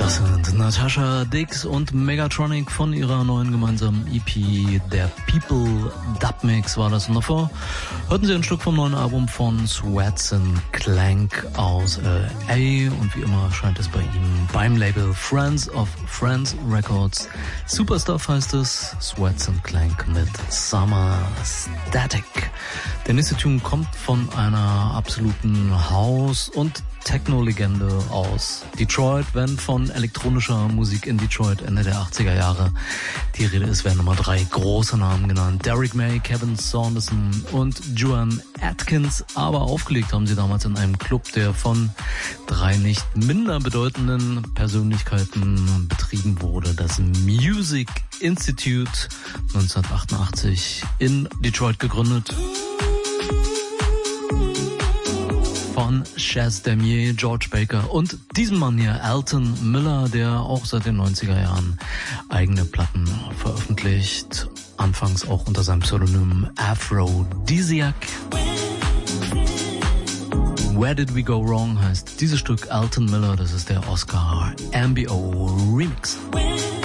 Das sind Natasha Dix und Megatronic von ihrer neuen gemeinsamen EP, der People Dubmix war das. Und davor hörten Sie ein Stück vom neuen Album von Sweats and Clank aus LA. Und wie immer scheint es bei ihm beim Label Friends of Friends Records. Superstuff heißt es, Sweats and Clank mit Summer Static. Der nächste Tune kommt von einer absoluten House- und Techno-Legende aus Detroit. Wenn von elektronischer Musik in Detroit Ende der 80er Jahre die Rede ist, werden Nummer 3 große Namen genannt. Derrick May, Kevin Saunderson und Joan Atkins. Aber aufgelegt haben sie damals in einem Club, der von 3 nicht minder bedeutenden Persönlichkeiten betrieben wurde. Das Music Institute, 1988 in Detroit gegründet. Von Chaz Damier, George Baker und diesem Mann hier, Alton Miller, der auch seit den 90er Jahren eigene Platten veröffentlicht. Anfangs auch unter seinem Pseudonym Aphrodisiac. Where Did We Go Wrong heißt dieses Stück Alton Miller, das ist der Oscar MBO Remix.